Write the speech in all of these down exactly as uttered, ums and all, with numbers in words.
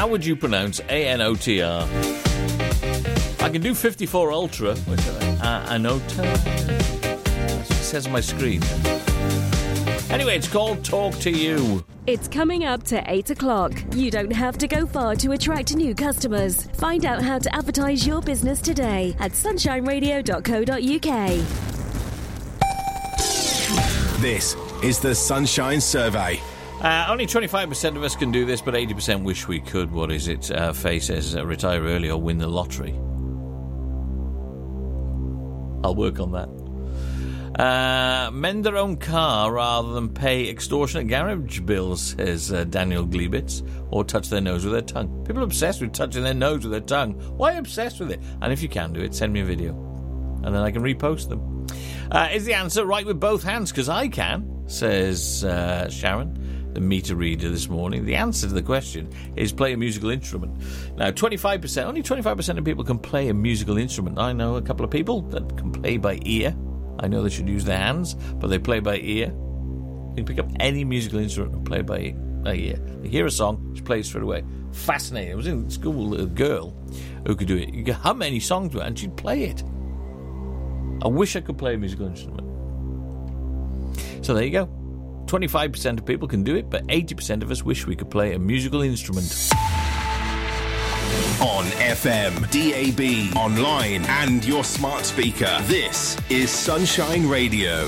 How would you pronounce A N O T R? I can do fifty-four Ultra, which uh, Anota. That's what it says on my screen. Anyway, it's called Talk to You. It's coming up to eight o'clock. You don't have to go far to attract new customers. Find out how to advertise your business today at sunshine radio dot co dot uk. This is the Sunshine Survey. Uh, only twenty-five percent of us can do this, but eighty percent wish we could. What is it? Uh, Faye says, uh, retire early or win the lottery. I'll work on that. Uh, mend their own car rather than pay extortionate garage bills, says uh, Daniel Glebitz, or touch their nose with their tongue. People are obsessed with touching their nose with their tongue. Why are you obsessed with it? And if you can do it, send me a video, and then I can repost them. Uh, is the answer right with both hands? Because I can, says uh, Sharon, the meter reader this morning. The answer to the question is play a musical instrument. Now, twenty-five percent, only twenty-five percent of people can play a musical instrument. I know a couple of people that can play by ear. I know they should use their hands, but they play by ear. You can pick up any musical instrument and play by ear. You hear a song, she plays straight away. Fascinating. I was in school with a girl who could do it. You could hum any song to her and she'd play it. I wish I could play a musical instrument. So there you go. twenty-five percent of people can do it, but eighty percent of us wish we could play a musical instrument. On F M, D A B, online, and your smart speaker. This is Sunshine Radio.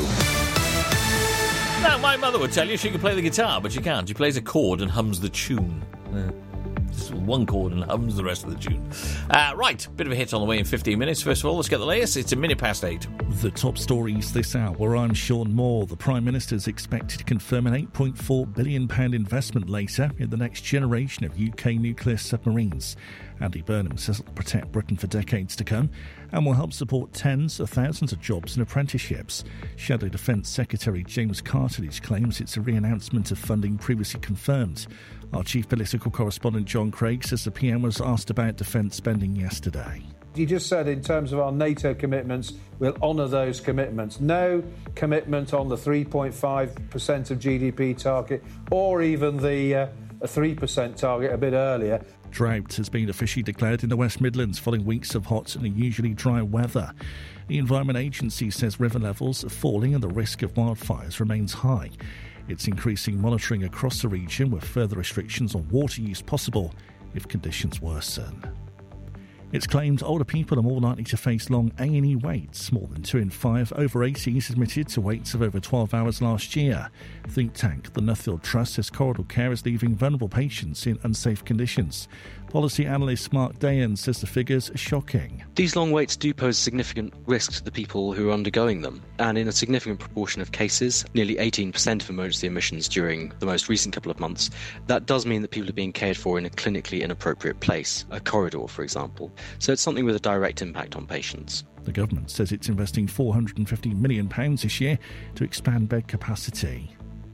Now, my mother would tell you she could play the guitar, but she can't. She plays a chord and hums the tune. Uh, just one chord and hums the rest of the tune. Uh, right, bit of a hit on the way in fifteen minutes. First of all, let's get the latest. It's a minute past eight. The top stories this hour. I'm Sean Moore. The Prime Minister is expected to confirm an eight point four billion pounds investment later in the next generation of U K nuclear submarines. Andy Burnham says it will protect Britain for decades to come and will help support tens of thousands of jobs and apprenticeships. Shadow Defence Secretary James Cartledge claims it's a re-announcement of funding previously confirmed. Our chief political correspondent John Craig says the P M was asked about defence spending yesterday. You just said in terms of our NATO commitments, we'll honour those commitments. No commitment on the three point five percent of G D P target or even the uh, three percent target a bit earlier. Drought has been officially declared in the West Midlands following weeks of hot and unusually dry weather. The Environment Agency says river levels are falling and the risk of wildfires remains high. It's increasing monitoring across the region with further restrictions on water use possible if conditions worsen. It's claimed older people are more likely to face long A and E waits. More than two in five over eighties admitted to waits of over twelve hours last year. Think tank the Nuffield Trust says corridor care is leaving vulnerable patients in unsafe conditions. Policy analyst Mark Dayan says the figures are shocking. These long waits do pose significant risk to the people who are undergoing them, and in a significant proportion of cases, nearly eighteen percent of emergency admissions during the most recent couple of months, that does mean that people are being cared for in a clinically inappropriate place, a corridor, for example. So it's something with a direct impact on patients. The government says it's investing four hundred fifty million pounds this year to expand bed capacity.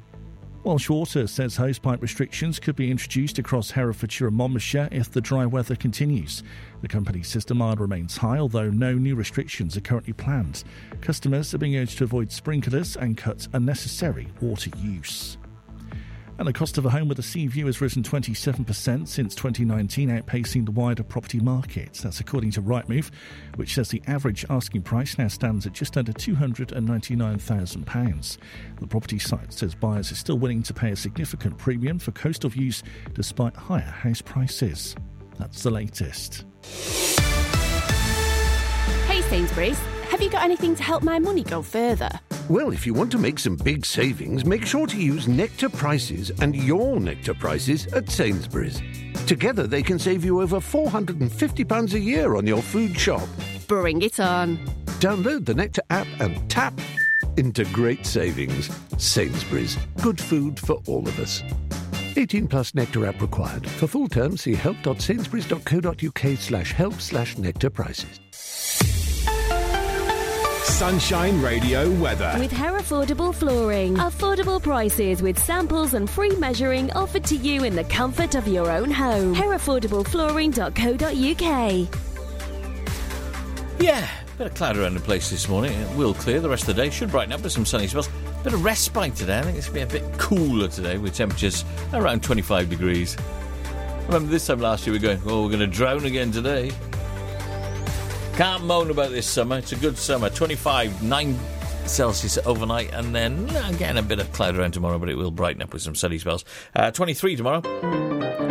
Welsh Water says hosepipe restrictions could be introduced across Herefordshire and Monmouthshire if the dry weather continues. The company says demand remains high, although no new restrictions are currently planned. Customers are being urged to avoid sprinklers and cut unnecessary water use. And the cost of a home with a sea view has risen twenty-seven percent since twenty nineteen, outpacing the wider property market. That's according to Rightmove, which says the average asking price now stands at just under two hundred ninety-nine thousand pounds. The property site says buyers are still willing to pay a significant premium for coastal views despite higher house prices. That's the latest. Hey Sainsbury's, have you got anything to help my money go further? Well, if you want to make some big savings, make sure to use Nectar Prices and your Nectar Prices at Sainsbury's. Together, they can save you over four hundred fifty pounds a year on your food shop. Bring it on. Download the Nectar app and tap into great savings. Sainsbury's. Good food for all of us. eighteen plus Nectar app required. For full terms, see help.sainsbury's.co.uk slash help slash Nectar Prices. Sunshine Radio weather. With Herefordable Flooring. Affordable prices with samples and free measuring offered to you in the comfort of your own home. herefordable flooring dot co dot uk. Yeah, bit of cloud around the place this morning. It will clear the rest of the day. Should brighten up with some sunny spells. Bit of respite today. I think it's going to be a bit cooler today with temperatures around twenty-five degrees. remember this time last year we were going, oh, we're going to drown again today. Can't moan about this summer. It's a good summer. twenty-five, nine Celsius overnight, and then again a bit of cloud around tomorrow, but it will brighten up with some sunny spells. Uh, twenty-three tomorrow.